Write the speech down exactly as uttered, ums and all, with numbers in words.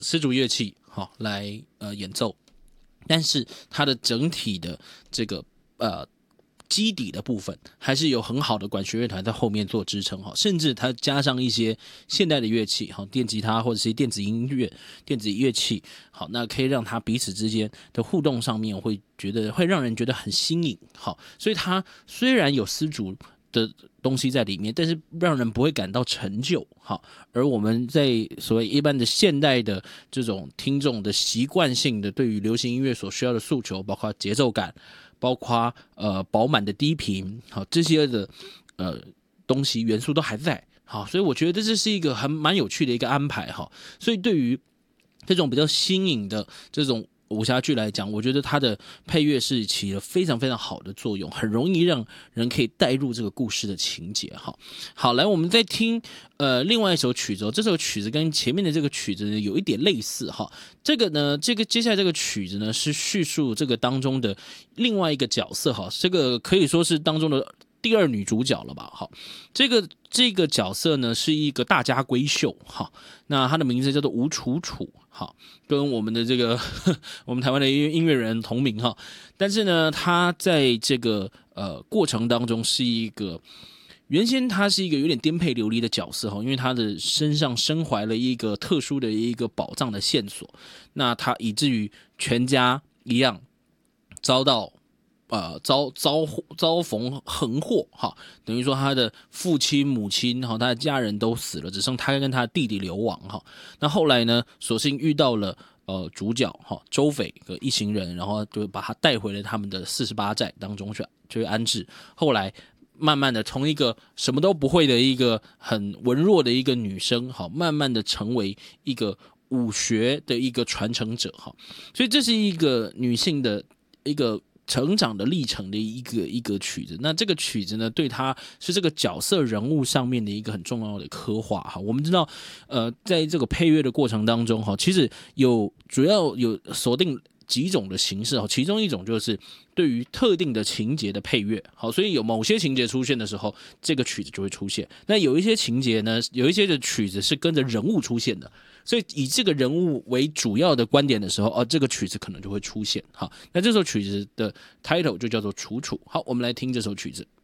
丝竹乐器好来呃演奏，但是它的整体的这个呃基底的部分还是有很好的管弦乐团在后面做支撑哈，甚至它加上一些现代的乐器哈，电吉他或者是电子音乐、电子乐器，好，那可以让它彼此之间的互动上面会觉得会让人觉得很新颖，好，所以它虽然有丝竹的东西在里面，但是让人不会感到陈旧，好，而我们在所谓一般的现代的这种听众的习惯性的对于流行音乐所需要的诉求，包括节奏感。包括呃饱满的低频，好这些的呃东西元素都还在，好，所以我觉得这是一个很蛮有趣的一个安排哈。所以对于这种比较新颖的这种武侠剧来讲，我觉得它的配乐是起了非常非常好的作用，很容易让人可以带入这个故事的情节。好，好，来我们再听呃另外一首曲子、哦，这首曲子跟前面的这个曲子呢有一点类似哈。这个呢，这个接下来这个曲子呢是叙述这个当中的另外一个角色哈，这个可以说是当中的第二女主角了吧？好，这个这个角色呢是一个大家闺秀哈，那她的名字叫做吴楚楚。好，跟我们的这个我们台湾的音乐人同名哈，但是呢，他在这个呃过程当中是一个原先他是一个有点颠沛流离的角色哈，因为他的身上身怀了一个特殊的一个宝藏的线索，那他以至于全家一样遭到。呃，遭遭遭逢横祸哈，等于说他的父亲、母亲哈，他的家人都死了，只剩他跟他的弟弟流亡哈。那后来呢，所幸遇到了呃主角哈周斐和一行人，然后就把他带回了他们的四十八寨当中去去安置。后来慢慢的从一个什么都不会的一个很文弱的一个女生，好，慢慢的成为一个武学的一个传承者哈。所以这是一个女性的一个。成长的历程的一个一个曲子，那这个曲子呢，对他是这个角色人物上面的一个很重要的刻画哈。我们知道，呃，在这个配乐的过程当中哈，其实有主要有锁定几种的形式哈，其中一种就是对于特定的情节的配乐，好，所以有某些情节出现的时候，这个曲子就会出现。那有一些情节呢，有一些的曲子是跟着人物出现的。所以以这个人物为主要的观点的时候，哦，这个曲子可能就会出现。好，那这首曲子的 title 就叫做《楚楚》。好，我们来听这首曲子。